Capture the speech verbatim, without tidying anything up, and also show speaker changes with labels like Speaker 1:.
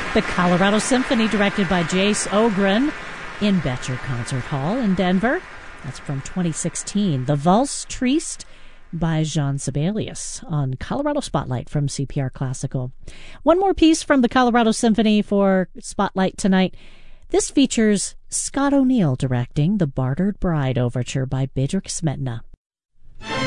Speaker 1: The Colorado Symphony, directed by Jace Ogren, in Betcher Concert Hall in Denver. That's from twenty sixteen. The Valse Triste by Jean Sibelius on Colorado Spotlight from C P R Classical. One more piece from the Colorado Symphony for Spotlight tonight. This features Scott O'Neill directing the Bartered Bride Overture by Bedřich Smetana.